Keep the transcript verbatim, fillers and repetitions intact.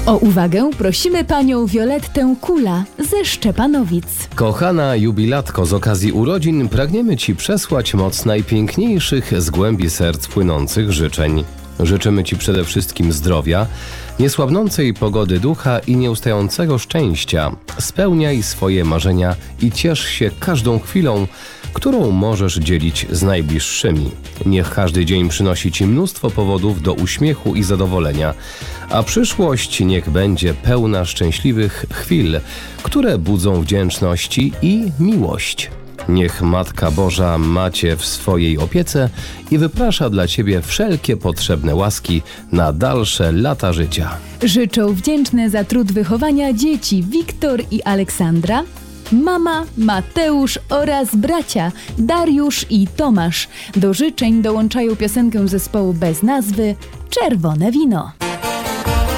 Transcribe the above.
O uwagę prosimy panią Violettę Kula ze Szczepanowic. Kochana jubilatko, z okazji urodzin pragniemy Ci przesłać moc najpiękniejszych z głębi serc płynących życzeń. Życzymy Ci przede wszystkim zdrowia, niesłabnącej pogody ducha i nieustającego szczęścia. Spełniaj swoje marzenia i ciesz się każdą chwilą, którą możesz dzielić z najbliższymi. Niech każdy dzień przynosi Ci mnóstwo powodów do uśmiechu i zadowolenia, a przyszłość niech będzie pełna szczęśliwych chwil, które budzą wdzięczności i miłość. Niech Matka Boża ma Cię w swojej opiece i wyprasza dla Ciebie wszelkie potrzebne łaski na dalsze lata życia. Życzą wdzięczne za trud wychowania dzieci Wiktor i Aleksandra, mama, Mateusz oraz bracia Dariusz i Tomasz. Do życzeń dołączają piosenkę zespołu bez nazwy Czerwone wino.